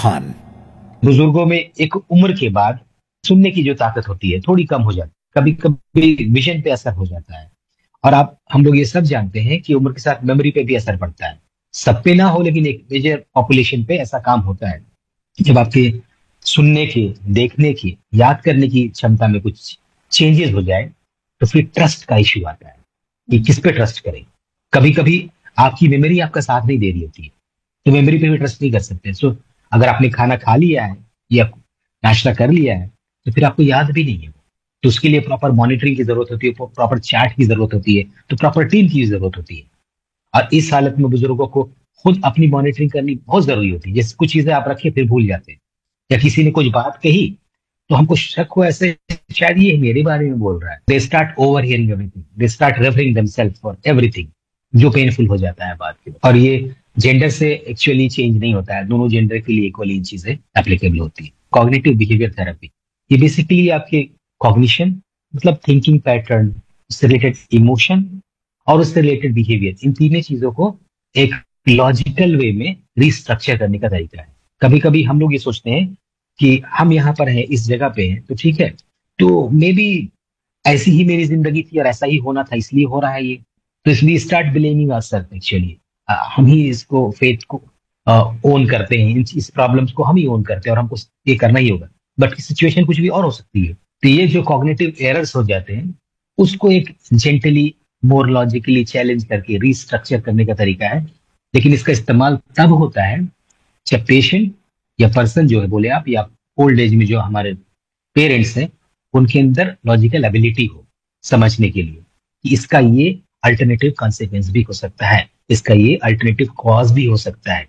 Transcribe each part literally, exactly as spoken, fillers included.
खान। बुजुर्गों में एक उम्र के बाद सुनने की जो ताकत होती है थोड़ी कम हो जाती है, कभी कभी विजन पे असर हो जाता है। और आप हम लोग ये सब जानते हैं कि उम्र के साथ मेमोरी पे भी असर पड़ता है। सब पे ना हो, लेकिन एक मेजर पॉपुलेशन पे ऐसा काम होता है। जब आपके सुनने की, देखने की, याद करने की क्षमता में कुछ चेंजेस हो जाए, तो फिर ट्रस्ट का इश्यू आता है कि किस पे ट्रस्ट करें। कभी कभी आपकी मेमोरी आपका साथ नहीं दे रही होती है, तो मेमोरी पे भी ट्रस्ट नहीं कर सकते। सो अगर आपने खाना खा लिया है या नाश्ता कर लिया है, तो फिर आपको याद भी नहीं है। तो उसके लिए प्रॉपर मॉनिटरिंग की जरूरत होती है, प्रॉपर चार्ट की जरूरत होती है, तो प्रॉपर टीम की जरूरत होती है। और इस हालत में बुजुर्गों को खुद अपनी मॉनिटरिंग करनी बहुत जरूरी होती है। जैसे कुछ चीजें आप रखे फिर भूल जाते हैं, या किसी ने कुछ बात कही तो हमको शक हो ऐसे शायद ये मेरे बारे में बोल रहा है। They start over hearing everything, they start referring themselves for everything, जो पेनफुल हो जाता है बात के। और ये जेंडर से एक्चुअली चेंज नहीं होता है, दोनों जेंडर के लिए इक्वली चीजें एप्लीकेबल होती है। कॉग्निटिव बिहेवियर थेरेपी ये बेसिकली आपके कॉग्निशन मतलब थिंकिंग पैटर्न, उससे रिलेटेड इमोशन और उससे रिलेटेड बिहेवियर, इन तीनों चीजों को एक लॉजिकल वे में रिस्ट्रक्चर करने का तरीका है। कभी कभी हम लोग ये सोचते हैं कि हम यहाँ पर हैं, इस जगह पे हैं, तो ठीक है, तो मे बी ऐसी ही मेरी जिंदगी थी और ऐसा ही होना था, इसलिए हो रहा है ये। तो इसलिए स्टार्ट ब्लेमिंग आवरसेल्फ। एक्चुअली हम ही इसको, फेथ को ओन करते हैं, इन- इस प्रॉब्लम्स को हम ही ओन करते हैं और हमको ये करना ही होगा। बट सिचुएशन कुछ भी और हो सकती है। तो ये जो कॉग्निटिव एरर्स हो जाते हैं, उसको एक जेंटली, मोर लॉजिकली चैलेंज करके रिस्ट्रक्चर करने का तरीका है। लेकिन इसका इस्तेमाल तब होता है जब पेशेंट या पर्सन जो है, बोले आप, या ओल्ड एज में जो हमारे पेरेंट्स हैं, उनके अंदर लॉजिकल एबिलिटी हो समझने के लिए कि इसका ये अल्टरनेटिव कॉन्सिक्वेंस भी हो सकता है, इसका ये अल्टरनेटिव कॉज भी हो सकता है।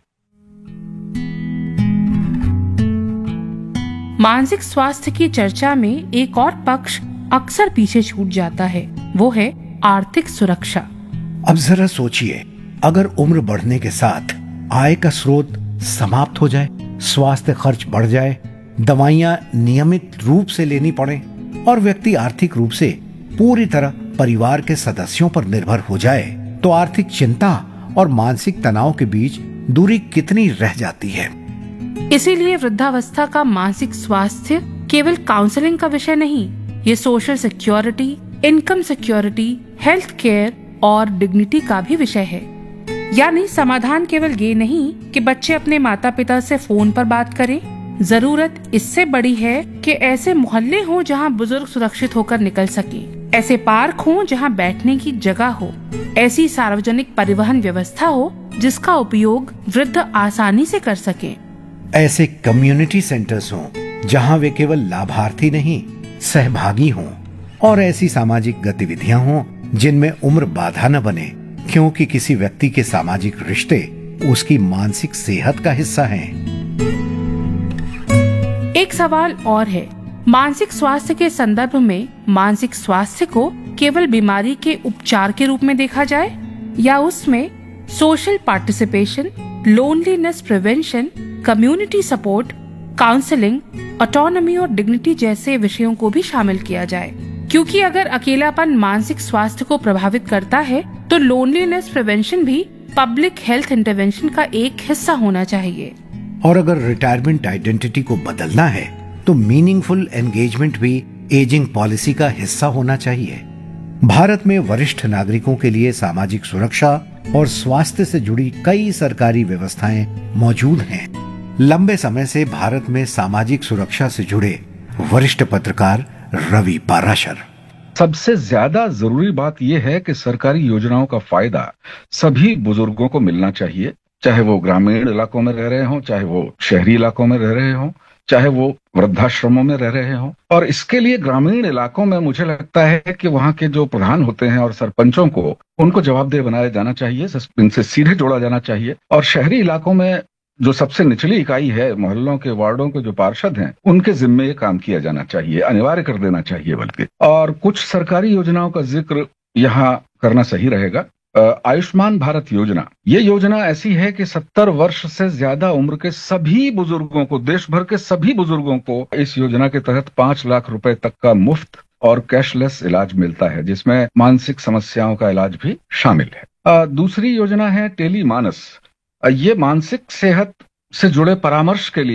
मानसिक स्वास्थ्य की चर्चा में एक और पक्ष अक्सर पीछे छूट जाता है, वो है आर्थिक सुरक्षा। अब जरा सोचिए, अगर उम्र बढ़ने के साथ आय का स्रोत समाप्त हो जाए, स्वास्थ्य खर्च बढ़ जाए, दवाइयां नियमित रूप से लेनी पड़े और व्यक्ति आर्थिक रूप से पूरी तरह परिवार के सदस्यों पर निर्भर हो जाए, तो आर्थिक चिंता और मानसिक तनाव के बीच दूरी कितनी रह जाती है। इसीलिए वृद्धावस्था का मानसिक स्वास्थ्य केवल काउंसलिंग का विषय नहीं, ये social security, income security, health care और डिग्निटी का भी विषय है। यानी समाधान केवल ये नहीं कि बच्चे अपने माता पिता से फोन पर बात करें, जरूरत इससे बड़ी है कि ऐसे मोहल्ले हों जहां बुजुर्ग सुरक्षित होकर निकल सके, ऐसे पार्क हों जहां बैठने की जगह हो, ऐसी सार्वजनिक परिवहन व्यवस्था हो जिसका उपयोग वृद्ध आसानी से कर सके, ऐसे कम्युनिटी सेंटर्स हों जहां वे केवल लाभार्थी नहीं सहभागी हों, और ऐसी सामाजिक गतिविधियां हों जिनमें उम्र बाधा न बने, क्योंकि किसी व्यक्ति के सामाजिक रिश्ते उसकी मानसिक सेहत का हिस्सा हैं। एक सवाल और है, मानसिक स्वास्थ्य के संदर्भ में मानसिक स्वास्थ्य को केवल बीमारी के उपचार के रूप में देखा जाए या उसमें social participation, loneliness prevention, community support, counselling, autonomy और डिग्निटी जैसे विषयों को भी शामिल किया जाए। क्योंकि अगर अकेलापन मानसिक स्वास्थ्य को प्रभावित करता है, तो लोनलीनेस प्रिवेंशन भी पब्लिक हेल्थ इंटरवेंशन का एक हिस्सा होना चाहिए। और अगर रिटायरमेंट आइडेंटिटी को बदलना है, तो मीनिंगफुल एंगेजमेंट भी एजिंग पॉलिसी का हिस्सा होना चाहिए। भारत में वरिष्ठ नागरिकों के लिए सामाजिक सुरक्षा और स्वास्थ्य से जुड़ी कई सरकारी व्यवस्थाएं मौजूद हैं। लंबे समय से भारत में सामाजिक सुरक्षा से जुड़े वरिष्ठ पत्रकार रवि पाराशर। सबसे ज्यादा जरूरी बात यह है कि सरकारी योजनाओं का फायदा सभी बुजुर्गों को मिलना चाहिए, चाहे वो ग्रामीण इलाकों में रह रहे हों, चाहे वो शहरी इलाकों में रह रहे हों, चाहे वो वृद्धाश्रमों में रह रहे हों। और इसके लिए ग्रामीण इलाकों में मुझे लगता है कि वहां के जो प्रधान होते हैं और सरपंचों को, उनको जवाबदेह बनाया जाना चाहिए, इनसे सीधे जोड़ा जाना चाहिए। और शहरी इलाकों में जो सबसे निचली इकाई है, मोहल्लों के, वार्डों के जो पार्षद हैं, उनके जिम्मे ये काम किया जाना चाहिए, अनिवार्य कर देना चाहिए बल्कि। और कुछ सरकारी योजनाओं का जिक्र यहाँ करना सही रहेगा। आयुष्मान भारत योजना, ये योजना ऐसी है कि सत्तर वर्ष से ज्यादा उम्र के सभी बुजुर्गों को, देश भर के सभी बुजुर्गों को इस योजना के तहत पांच लाख रुपए तक का मुफ्त और कैशलेस इलाज मिलता है, जिसमें मानसिक समस्याओं का इलाज भी शामिल है। दूसरी योजना है टेली मानस। ये मानसिक सेहत से जुड़े परामर्श के लिए